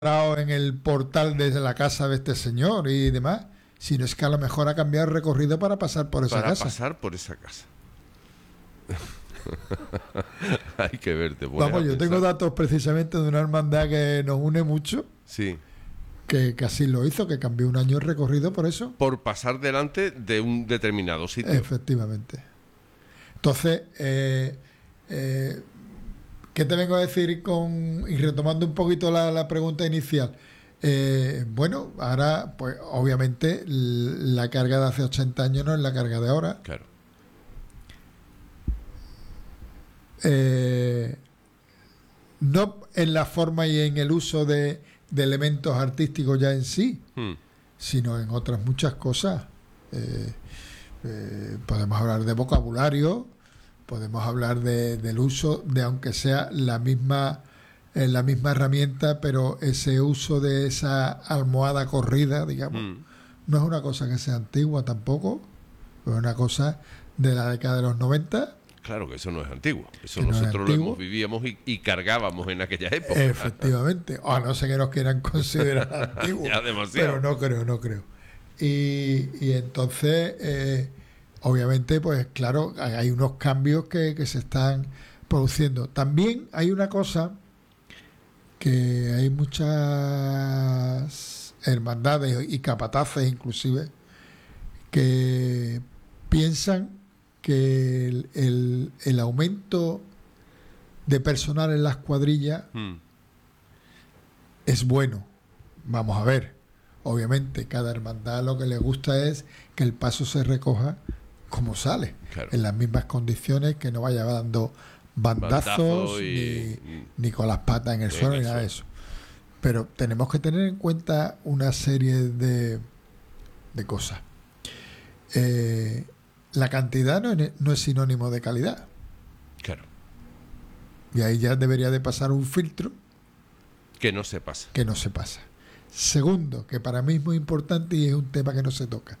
en el portal de la casa de este señor y demás, sino es que a lo mejor ha cambiado el recorrido para pasar por esa casa. Para pasar por esa casa. Hay que verte. Vamos, yo tengo datos precisamente de una hermandad que nos une mucho. Sí. Que así lo hizo, que cambió un año el recorrido por eso. Por pasar delante de un determinado sitio. Efectivamente. Entonces, ¿qué te vengo a decir y retomando un poquito la pregunta inicial? Bueno, ahora, pues obviamente la carga de hace 80 años no es la carga de ahora. Claro. No en la forma y en el uso de elementos artísticos ya en sí, sino en otras muchas cosas. Podemos hablar de vocabulario, podemos hablar del uso de, aunque sea la misma herramienta, pero ese uso de esa almohada corrida, digamos, no es una cosa que sea antigua tampoco, es una cosa de la década de los 90. Claro que eso no es antiguo. Eso nosotros lo vivíamos y cargábamos en aquella época. Efectivamente. O no sé que nos quieran considerar antiguos. Ya demasiado. Pero no creo. Y entonces, obviamente, pues claro, hay unos cambios que se están produciendo. También hay una cosa que hay muchas hermandades y capataces inclusive que piensan que el aumento de personal en las cuadrillas es bueno. Vamos a ver, obviamente cada hermandad lo que le gusta es que el paso se recoja como sale, claro, en las mismas condiciones, que no vaya dando bandazos ni con las patas en el suelo ni nada de eso. Pero tenemos que tener en cuenta una serie de cosas. La cantidad no es sinónimo de calidad. Claro. Y ahí ya debería de pasar un filtro. Que no se pasa. Segundo, que para mí es muy importante y es un tema que no se toca.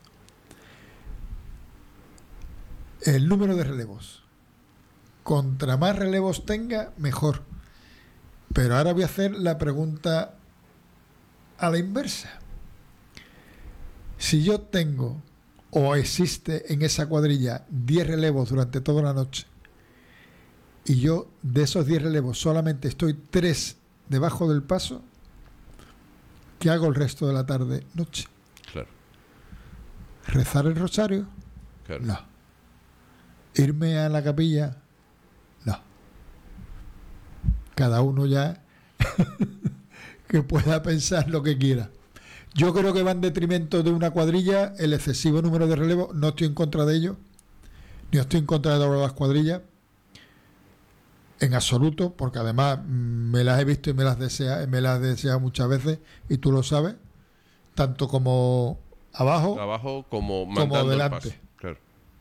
El número de relevos. Contra más relevos tenga, mejor. Pero ahora voy a hacer la pregunta a la inversa. Si yo tengo o existe en esa cuadrilla 10 relevos durante toda la noche y yo de esos 10 relevos solamente estoy 3 debajo del paso, ¿qué hago el resto de la tarde, noche? Claro. ¿Rezar el rosario? Claro. No. ¿Irme a la capilla? No. Cada uno ya que pueda pensar lo que quiera. Yo creo que va en detrimento de una cuadrilla el excesivo número de relevos. No estoy en contra de ello, ni estoy en contra de doblar las cuadrillas en absoluto, porque además me las he visto y me las deseado muchas veces, y tú lo sabes, tanto como abajo como adelante. El paso. Claro.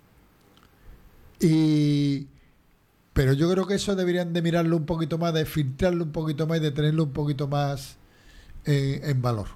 Pero yo creo que eso deberían de mirarlo un poquito más, de filtrarlo un poquito más y de tenerlo un poquito más en valor.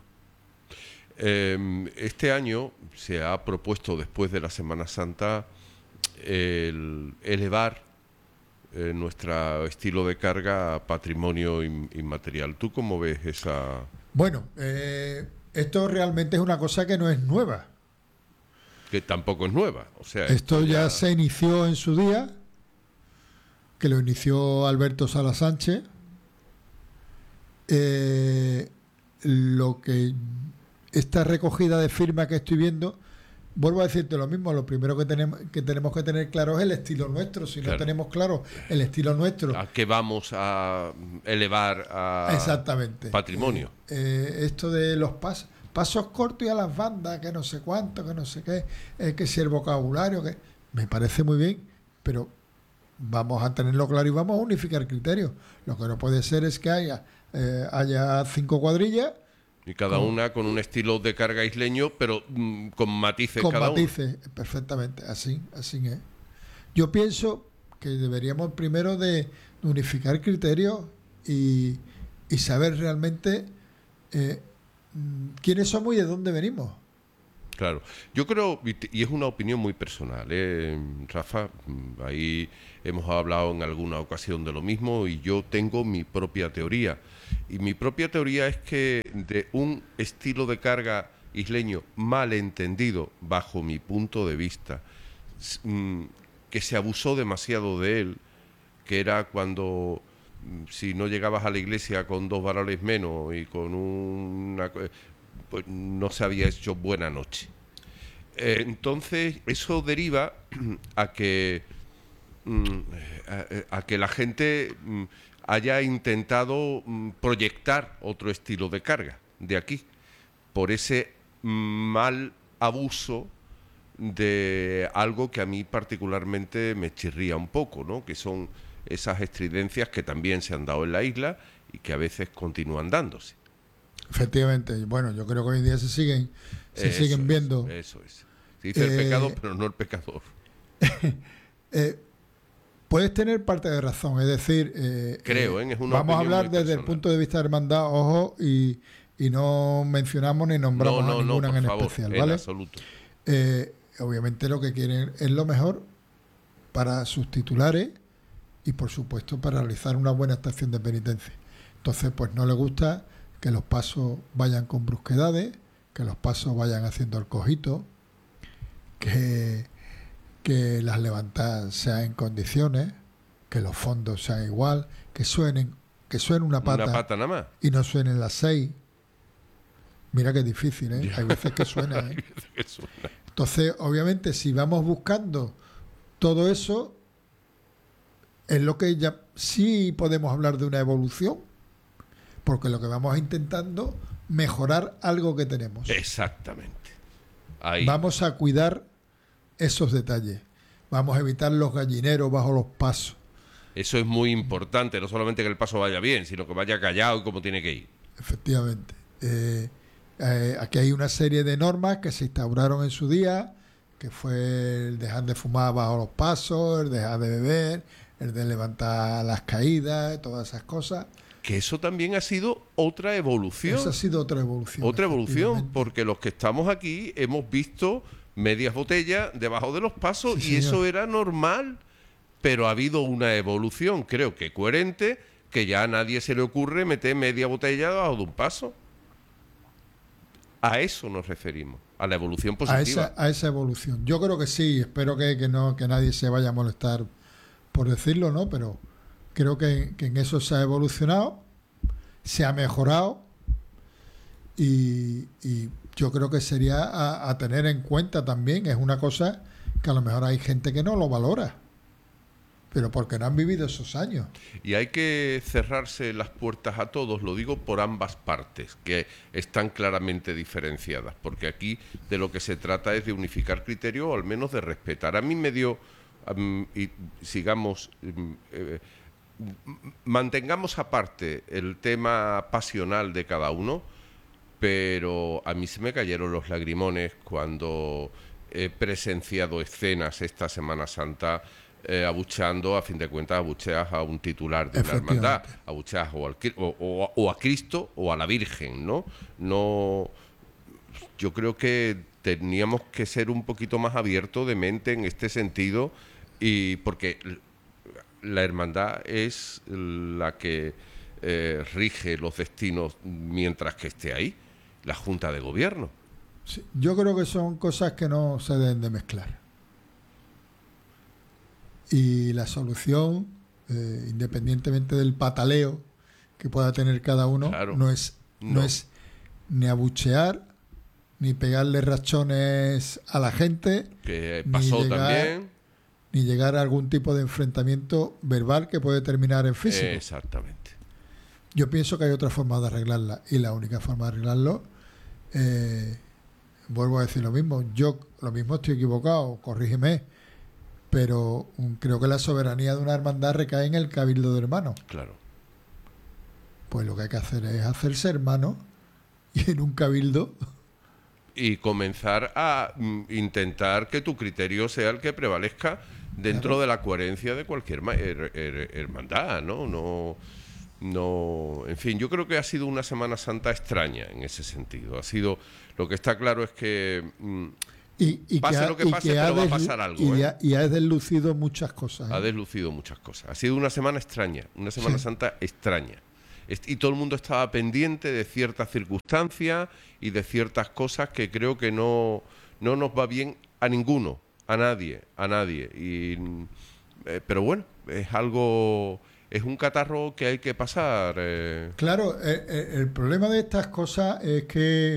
Este año se ha propuesto, después de la Semana Santa, el elevar nuestro estilo de carga a patrimonio inmaterial. ¿Tú cómo ves esa...? Bueno, esto realmente es una cosa que no es nueva. Que tampoco es nueva. O sea, esto ya se inició en su día, que lo inició Alberto Sala Sánchez. Lo que esta recogida de firmas que estoy viendo, vuelvo a decirte lo mismo, lo primero que tenemos que tener claro es el estilo nuestro. Si no tenemos claro el estilo nuestro, ¿a qué vamos a elevar a exactamente patrimonio? Esto de los pasos cortos y a las bandas, que no sé cuánto, que no sé qué, que si el vocabulario, que me parece muy bien, pero vamos a tenerlo claro y vamos a unificar criterios. Lo que no puede ser es que haya 5 cuadrillas y cada una con un estilo de carga isleño, pero con matices con cada matices, perfectamente, así es. Yo pienso que deberíamos primero de unificar criterios y saber realmente quiénes somos y de dónde venimos. Claro, yo creo, y es una opinión muy personal, Rafa, ahí hemos hablado en alguna ocasión de lo mismo y yo tengo mi propia teoría. Y mi propia teoría es que de un estilo de carga isleño mal entendido, bajo mi punto de vista, que se abusó demasiado de él, que era cuando si no llegabas a la iglesia con 2 varones menos y con pues no se había hecho buena noche. Entonces eso deriva a que la gente haya intentado proyectar otro estilo de carga de aquí, por ese mal abuso de algo que a mí particularmente me chirría un poco, ¿no? Que son esas estridencias que también se han dado en la isla y que a veces continúan dándose. Efectivamente, bueno, yo creo que hoy en día se siguen viendo. Eso es. Se dice el pecado, pero no el pecador. Puedes tener parte de razón, es decir, creo, es una vamos a hablar desde personal. El punto de vista de hermandad, ojo, y no mencionamos ni nombramos a ninguna en favor, especial, en ¿vale? absoluto. Obviamente lo que quieren es lo mejor para sus titulares y por supuesto para realizar una buena estación de penitencia. Entonces pues no les gusta que los pasos vayan con brusquedades, que los pasos vayan haciendo el cojito, que las levantadas sean en condiciones, que los fondos sean igual, que suene una pata nada más y no suenen las 6. Mira que es difícil, ¿eh? Hay veces que suena, ¿eh? Entonces, obviamente, si vamos buscando todo eso, es lo que ya sí podemos hablar de una evolución, porque lo que vamos intentando mejorar algo que tenemos. Exactamente. Ahí. Vamos a cuidar esos detalles. Vamos a evitar los gallineros bajo los pasos. Eso es muy importante, no solamente que el paso vaya bien, sino que vaya callado y como tiene que ir. Efectivamente. Aquí hay una serie de normas que se instauraron en su día, que fue el dejar de fumar bajo los pasos, el dejar de beber, el de levantar las caídas, todas esas cosas. Que eso también ha sido otra evolución. Eso ha sido otra evolución. Otra evolución, porque los que estamos aquí hemos visto medias botellas debajo de los pasos, sí, y señor. eso era normal, pero ha habido una evolución, creo que coherente, que ya a nadie se le ocurre meter media botella debajo de un paso. A eso nos referimos, a la evolución positiva. A esa evolución. Yo creo que sí, espero que nadie se vaya a molestar por decirlo, ¿no? Pero creo que en eso se ha evolucionado, se ha mejorado y yo creo que sería a tener en cuenta también. Es una cosa que a lo mejor hay gente que no lo valora, pero porque no han vivido esos años. Y hay que cerrarse las puertas a todos, lo digo por ambas partes, que están claramente diferenciadas, porque aquí de lo que se trata es de unificar criterios, o al menos de respetar. A mí me dio, y sigamos, mantengamos aparte el tema pasional de cada uno, pero a mí se me cayeron los lagrimones cuando he presenciado escenas esta Semana Santa abucheando, a fin de cuentas, abucheas a un titular de una hermandad, abucheas o a Cristo o a la Virgen, ¿no? Yo creo que teníamos que ser un poquito más abiertos de mente en este sentido, y porque la hermandad es la que rige los destinos mientras que esté ahí, la Junta de Gobierno. Sí, yo creo que son cosas que no se deben de mezclar. Y la solución, independientemente del pataleo que pueda tener cada uno, claro, no es ni abuchear, ni pegarle rachones a la gente, que pasó también, ni llegar a algún tipo de enfrentamiento verbal que puede terminar en físico. Exactamente. Yo pienso que hay otra forma de arreglarla, y la única forma de arreglarlo, vuelvo a decir lo mismo, yo lo mismo estoy equivocado, corrígeme, pero creo que la soberanía de una hermandad recae en el cabildo de hermanos. Claro. Pues lo que hay que hacer es hacerse hermano, y en un cabildo y comenzar a intentar que tu criterio sea el que prevalezca dentro claro. de la coherencia de cualquier hermandad, ¿no? En fin, yo creo que ha sido una Semana Santa extraña en ese sentido. Ha sido, lo que está claro es que pase lo que pase, pero va a pasar algo. Y ha deslucido muchas cosas. Ha deslucido muchas cosas. Ha sido una semana extraña, una Semana Santa extraña. y todo el mundo estaba pendiente de ciertas circunstancias y de ciertas cosas que creo que no nos va bien a ninguno, a nadie. Pero bueno, es un catarro que hay que pasar. Claro, el problema de estas cosas es que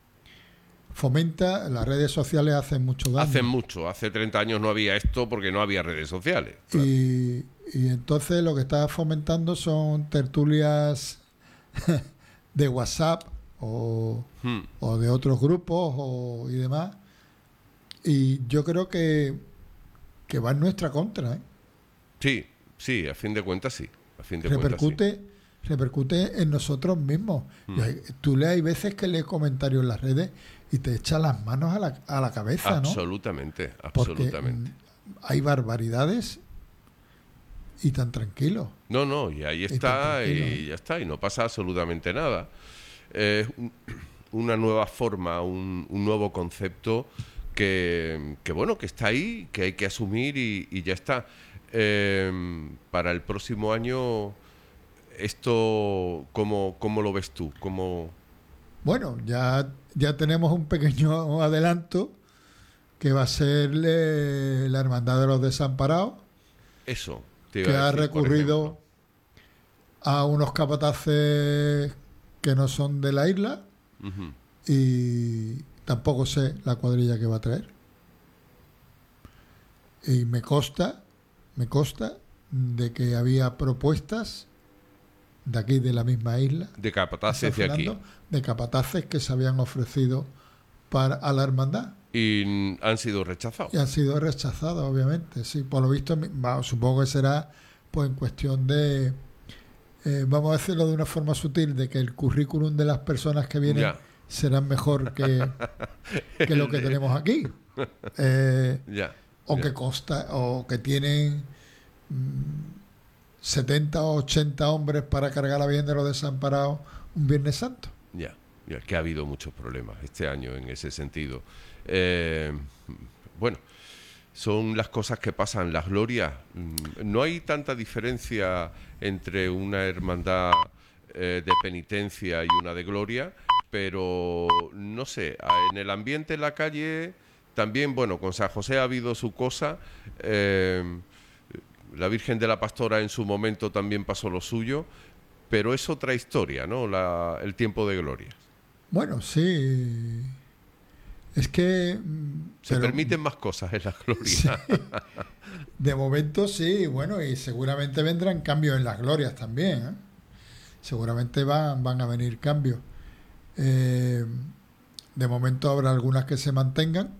las redes sociales hacen mucho daño. Hacen mucho. Hace 30 años no había esto porque no había redes sociales. Claro. Y entonces lo que está fomentando son tertulias de WhatsApp o de otros grupos y demás. Y yo creo que va en nuestra contra, ¿eh? Sí, a fin de cuentas sí. Repercute en nosotros mismos. Tú hay veces que lees comentarios en las redes y te echas las manos a la cabeza, ¿no? Absolutamente. Porque hay barbaridades y tan tranquilo. No, y ahí está, y ya está, y no pasa absolutamente nada. Es una nueva forma, un nuevo concepto que bueno, que está ahí, que hay que asumir y ya está. Para el próximo año, esto, ¿cómo lo ves tú? Bueno, ya tenemos un pequeño adelanto que va a ser la Hermandad de los Desamparados. Eso. Que ha recurrido a unos capataces que no son de la isla. Uh-huh. Y tampoco sé la cuadrilla que va a traer. Y me consta de que había propuestas de aquí, de la misma isla, de capataces de aquí, de capataces que se habían ofrecido a la hermandad. Y han sido rechazados. Y han sido rechazados, obviamente, sí. Por lo visto, supongo que será pues en cuestión de, vamos a decirlo de una forma sutil, de que el currículum de las personas que vienen será mejor que lo que tenemos aquí. Que consta, o que tienen 70 o 80 hombres para cargar a Virgen de los Desamparados un Viernes Santo. Ya, que ha habido muchos problemas este año en ese sentido. Bueno, son las cosas que pasan, las glorias. No hay tanta diferencia entre una hermandad de penitencia y una de gloria, pero no sé, en el ambiente en la calle también, bueno, con San José ha habido su cosa. La Virgen de la Pastora en su momento también pasó lo suyo, pero es otra historia, ¿no? El tiempo de gloria. Bueno, sí. Es que se permiten más cosas en la gloria. Sí. De momento sí, bueno, y seguramente vendrán cambios en las glorias también, ¿eh? Seguramente van a venir cambios. De momento habrá algunas que se mantengan.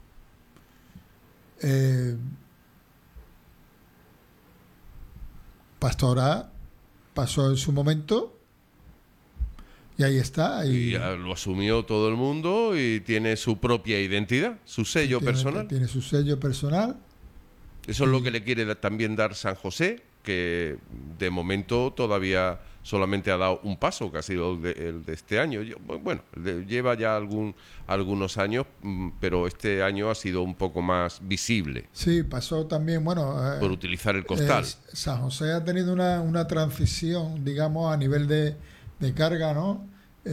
Pastora pasó en su momento y ahí está. Y ya lo asumió todo el mundo y tiene su propia identidad, su sello personal. Tiene su sello personal. Eso es lo que le quiere también dar San José, que de momento todavía solamente ha dado un paso, que ha sido el de este año. Bueno, lleva ya algunos años, pero este año ha sido un poco más visible. Sí, pasó también, bueno... por utilizar el costal. San José ha tenido una transición, digamos, a nivel de carga, ¿no?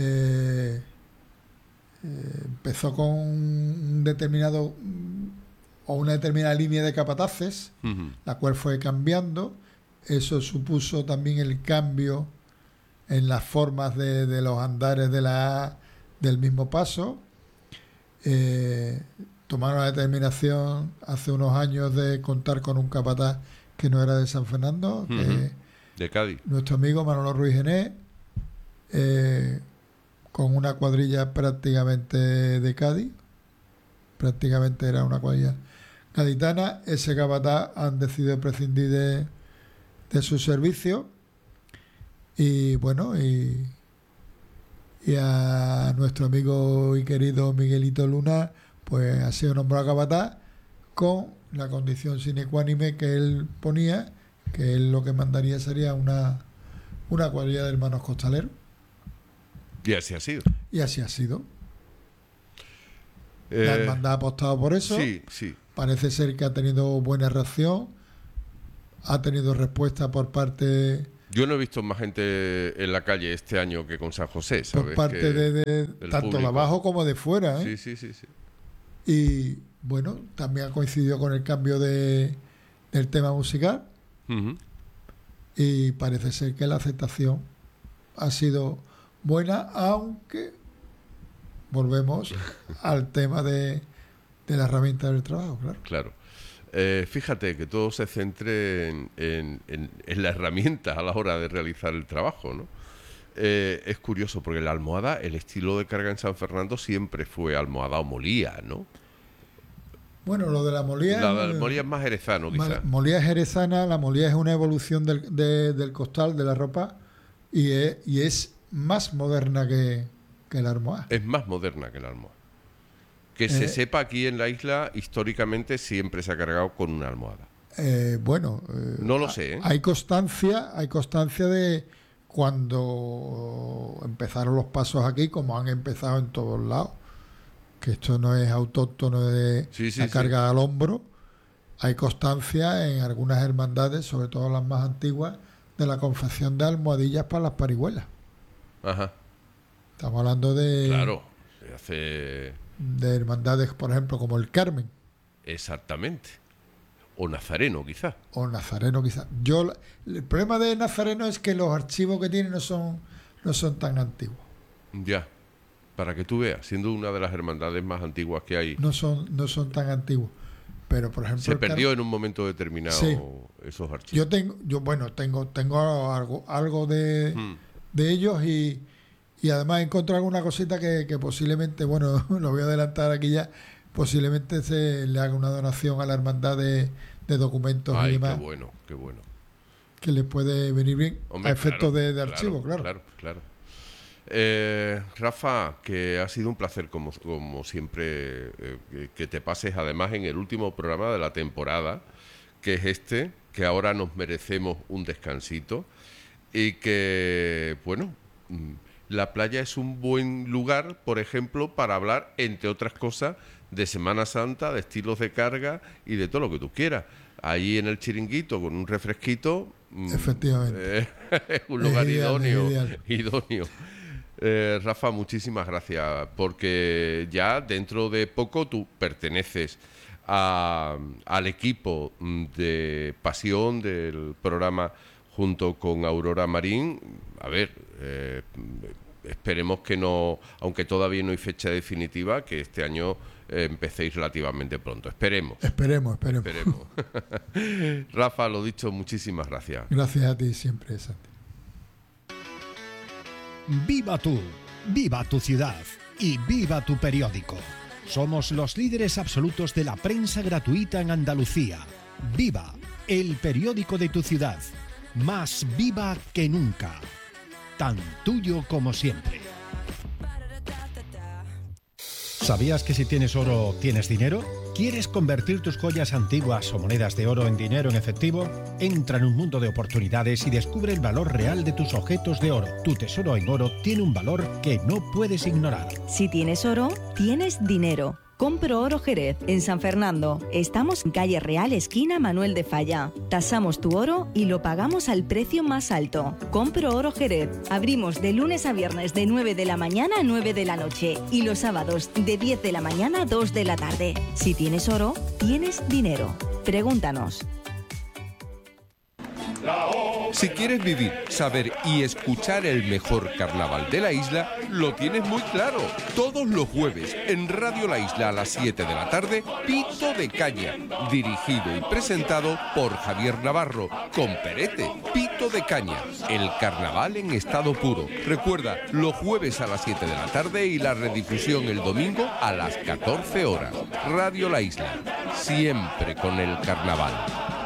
Empezó con un determinado o una determinada línea de capataces, la cual fue cambiando. Eso supuso también el cambio en las formas de los andares del mismo paso. Tomaron la determinación hace unos años de contar con un capataz que no era de San Fernando, de Cádiz. Nuestro amigo Manolo Ruiz Gené, con una cuadrilla prácticamente de Cádiz. Prácticamente era una cuadrilla gaditana. Ese capataz han decidido prescindir de su servicio y bueno, y a nuestro amigo y querido Miguelito Luna pues ha sido nombrado capataz con la condición sine qua non que él ponía, que él lo que mandaría sería una cuadrilla de hermanos costaleros. Y así ha sido. La hermandad ha apostado por eso. Sí. Parece ser que ha tenido buena reacción, ha tenido respuesta por parte Yo no he visto más gente en la calle este año que con San José, ¿sabes? Por parte de tanto de abajo como de fuera, ¿eh? Sí. Y bueno, también ha coincidido con el cambio del tema musical. Uh-huh. Y parece ser que la aceptación ha sido buena, aunque volvemos al tema de la herramienta del trabajo, Claro. Fíjate que todo se centre en la herramienta a la hora de realizar el trabajo, ¿no? Es curioso porque la almohada, el estilo de carga en San Fernando siempre fue almohada o molía, ¿no? Bueno, lo de la molía... La molía es más jerezano, quizás. Molía es jerezana, la molía es una evolución del costal, de la ropa, y es más moderna que la almohada. Es más moderna que la almohada. Que se sepa, aquí en la isla, históricamente siempre se ha cargado con una almohada. No lo sé, ¿eh? Hay constancia de cuando empezaron los pasos aquí, como han empezado en todos lados, que esto no es autóctono de la carga al hombro. Hay constancia en algunas hermandades, sobre todo las más antiguas, de la confección de almohadillas para las parihuelas. Ajá. Estamos hablando de... Claro, de hermandades, por ejemplo, como el Carmen. Exactamente. O Nazareno, quizás. El problema de Nazareno es que los archivos que tiene no son tan antiguos. Ya, para que tú veas, siendo una de las hermandades más antiguas que hay. No son tan antiguos. Pero, por ejemplo... Se perdió en un momento determinado esos archivos. Tengo algo de ellos y además he encontrado alguna cosita que posiblemente, bueno, lo voy a adelantar aquí ya, posiblemente se le haga una donación a la hermandad de documentos y demás. Qué bueno. Que les puede venir bien. Hombre, a efectos de archivo, claro. Rafa, que ha sido un placer como siempre que te pases además en el último programa de la temporada, que es que ahora nos merecemos un descansito y que, bueno, la playa es un buen lugar, por ejemplo, para hablar, entre otras cosas, de Semana Santa, de estilos de carga y de todo lo que tú quieras. Ahí en el chiringuito, con un refresquito, efectivamente, es un lugar idóneo. Ideal. Rafa, muchísimas gracias, porque ya dentro de poco tú perteneces al equipo de Pasión del programa junto con Aurora Marín. A ver, esperemos que no, aunque todavía no hay fecha definitiva, que este año empecéis relativamente pronto. Esperemos. Rafa, lo dicho, muchísimas gracias. Gracias a ti siempre, Santi. Viva tú, viva tu ciudad y viva tu periódico. Somos los líderes absolutos de la prensa gratuita en Andalucía. Viva, el periódico de tu ciudad. Más viva que nunca. Tan tuyo como siempre. ¿Sabías que si tienes oro, tienes dinero? ¿Quieres convertir tus joyas antiguas o monedas de oro en dinero en efectivo? Entra en un mundo de oportunidades y descubre el valor real de tus objetos de oro. Tu tesoro en oro tiene un valor que no puedes ignorar. Si tienes oro, tienes dinero. Compro Oro Jerez, en San Fernando. Estamos en calle Real, esquina Manuel de Falla. Tasamos tu oro y lo pagamos al precio más alto. Compro Oro Jerez. Abrimos de lunes a viernes de 9 de la mañana a 9 de la noche y los sábados de 10 de la mañana a 2 de la tarde. Si tienes oro, tienes dinero. Pregúntanos. Si quieres vivir, saber y escuchar el mejor carnaval de la isla, lo tienes muy claro. Todos los jueves, en Radio La Isla a las 7 de la tarde, Pito de Caña, dirigido y presentado por Javier Navarro, con Perete. Pito de Caña, el carnaval en estado puro. Recuerda, los jueves a las 7 de la tarde y la redifusión el domingo a las 14 horas. Radio La Isla, siempre con el carnaval.